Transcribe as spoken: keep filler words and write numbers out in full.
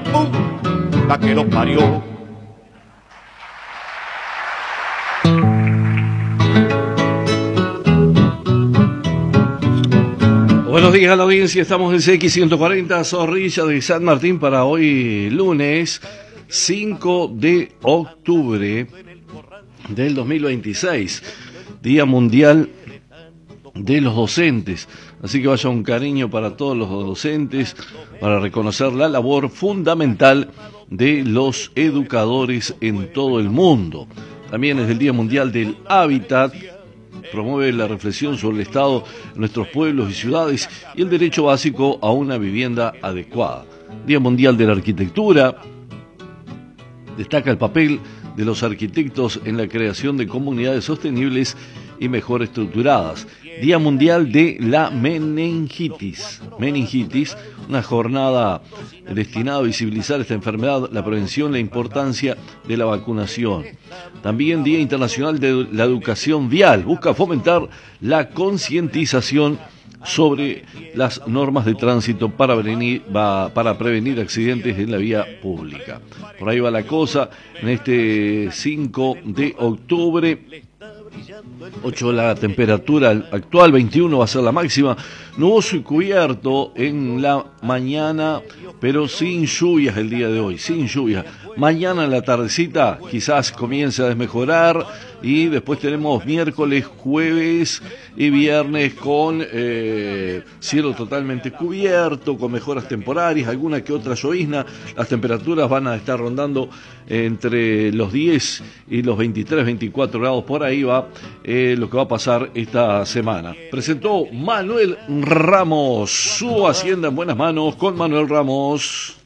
puta que lo parió. Buenos días a la audiencia, estamos en C X ciento cuarenta, Zorrilla de San Martín, para hoy lunes cinco de octubre del dos mil veintiséis, Día Mundial de los Docentes. Así que vaya un cariño para todos los docentes, para reconocer la labor fundamental de los educadores en todo el mundo. También es el Día Mundial del Hábitat. Promueve la reflexión sobre el estado de nuestros pueblos y ciudades y el derecho básico a una vivienda adecuada. Día Mundial de la Arquitectura. Destaca el papel de los arquitectos en la creación de comunidades sostenibles y mejor estructuradas. Día Mundial de la Meningitis. Meningitis, una jornada destinada a visibilizar esta enfermedad, la prevención, la importancia de la vacunación. También Día Internacional de la Educación Vial. Busca fomentar la concientización sobre las normas de tránsito para prevenir, para prevenir accidentes en la vía pública. Por ahí va la cosa en este cinco de octubre. ocho la temperatura actual, veintiuno va a ser la máxima, nuboso y cubierto en la mañana, pero sin lluvias el día de hoy, sin lluvias. Mañana en la tardecita quizás comience a desmejorar y después tenemos miércoles, jueves y viernes con eh, cielo totalmente cubierto, con mejoras temporarias, alguna que otra llovizna. Las temperaturas van a estar rondando entre los diez y los veintitrés, veinticuatro grados, por ahí va eh, lo que va a pasar esta semana. Presentó Manuel Ramos, su hacienda en buenas manos con Manuel Ramos.